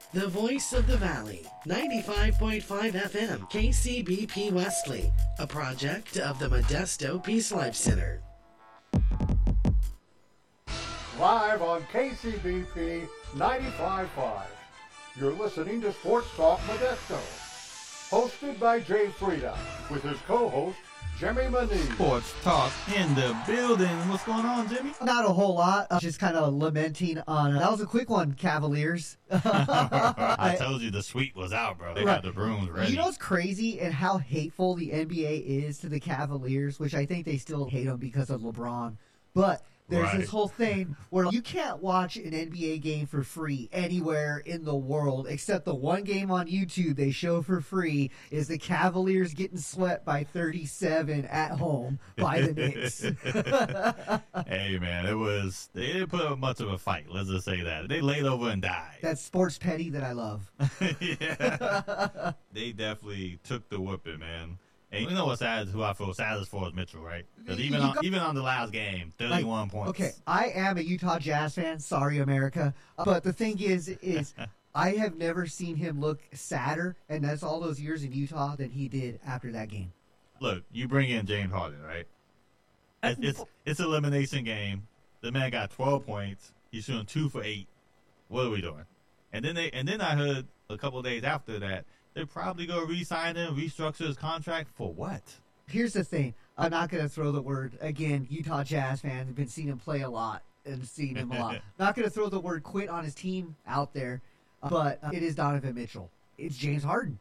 The voice of the valley, 95.5 FM, KCBP Wesley, a project of the Modesto Peace Life Center. Live on KCBP 95.5. You're listening to Sports Talk Modesto. Hosted by Jay Frieda, with his co-host, Jimmy Manise. Sports Talk in the building. What's going on, Jimmy? Not a whole lot. Just kind of lamenting on. That was a quick one, Cavaliers. I told you the sweep was out, bro. They had the brooms ready. You know what's crazy and how hateful the NBA is to the Cavaliers, which I think they still hate them because of LeBron. But there's this whole thing where you can't watch an NBA game for free anywhere in the world except the one game on YouTube they show for free is the Cavaliers getting swept by 37 at home by the Knicks. Hey, man, they didn't put up much of a fight. Let's just say that. They laid over and died. That's sports petty that I love. Yeah. They definitely took the whooping, man. And you know what's sad? Who I feel saddest for is Mitchell, right? Because even on the last game, 31 points. Okay, I am a Utah Jazz fan. Sorry, America. But the thing is I have never seen him look sadder, and that's all those years in Utah, than he did after that game. Look, you bring in James Harden, right? It's an elimination game. The man got 12 points. He's shooting 2 for 8. What are we doing? And then I heard a couple of days after that, they're probably going to re-sign him, restructure his contract for what? Here's the thing. I'm not going to throw the word, again, Utah Jazz fan. I've been seeing him play a lot and seeing him a lot. Not going to throw the word quit on his team out there, but it is Donovan Mitchell. It's James Harden.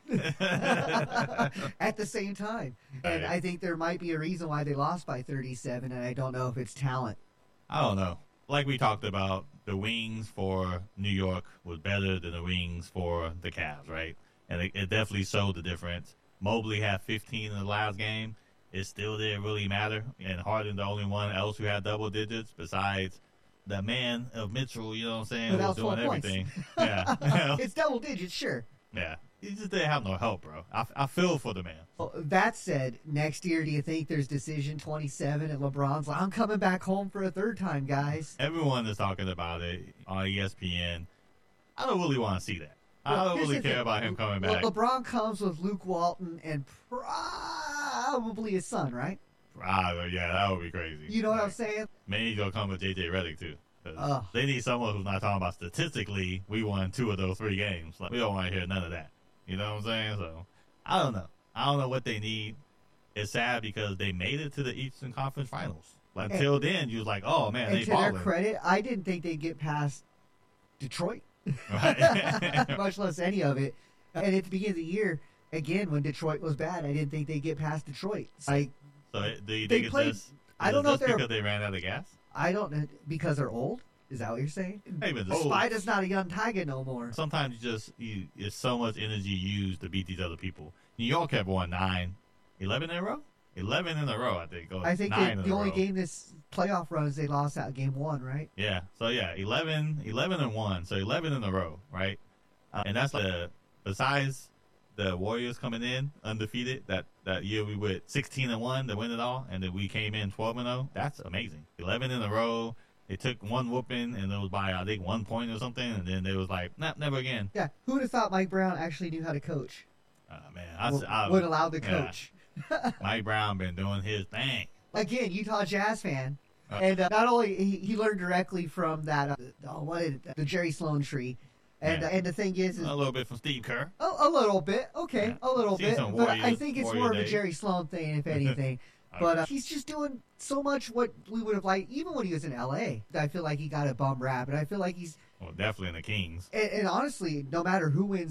At the same time. And I think there might be a reason why they lost by 37, and I don't know if it's talent. I don't know. Like we talked about, the wings for New York was better than the wings for the Cavs, right? And it definitely showed the difference. Mobley had 15 in the last game. It still didn't really matter. And Harden, the only one else who had double digits besides the man of Mitchell, you know what I'm saying, was doing everything. Yeah. It's double digits, sure. Yeah. He just didn't have no help, bro. I feel for the man. Well, that said, next year, do you think there's decision 27 and LeBron's like, I'm coming back home for a third time, guys? Everyone is talking about it on ESPN. I don't really want to see that. I don't really care about him coming back. LeBron comes with Luke Walton and probably his son, right? Yeah, that would be crazy. You know what I'm saying? Maybe he's going to come with J.J. Redick, too. They need someone who's not talking about statistically, we won 2 of those 3 games. Like, we don't want to hear none of that. You know what I'm saying? So, I don't know. I don't know what they need. It's sad because they made it to the Eastern Conference Finals. Until then, you was like, oh, man, and they to balling. their credit, I didn't think they'd get past Detroit. Right. Much less any of it. And at the beginning of the year, again, when Detroit was bad, I didn't think they'd get past Detroit. So do you think I don't know if because they ran out of gas? I don't know. Because they're old? Is that what you're saying? Hey, but Spider's not a young tiger no more. Sometimes it's so much energy used to beat these other people. New York have won 11 in a row? 11 in a row, I think. I think the only game this playoff run is they lost out game 1, right? Yeah. So, 11 and 1. So, 11 in a row, right? And that's besides the Warriors coming in undefeated, that year we went 16 and 1 to win it all, and then we came in 12 and 0. That's amazing. 11 in a row. They took one whooping, and it was by, I think, 1 point or something, and then they was like, nah, never again. Yeah. Who would have thought Mike Brown actually knew how to coach? Man. Would allow the coach. Yeah. Mike Brown been doing his thing. Again, Utah Jazz fan. And not only he learned directly from that, the Jerry Sloan tree. And the thing is a little bit from Steve Kerr. A little bit. Okay, yeah. A little bit. But I think it's more of a Jerry Sloan thing, if anything. But he's just doing so much what we would have liked, even when he was in L.A. I feel like he got a bum rap, and I feel like he's... Well, definitely in the Kings. And honestly, no matter who wins